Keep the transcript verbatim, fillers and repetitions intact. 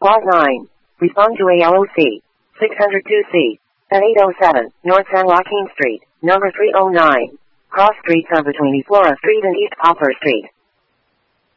Lot nine. Respond to A L O C. six oh two C. At eight oh seven, North San Joaquin Street, number three oh nine. Cross streets are between East Flora Street and East Poplar Street.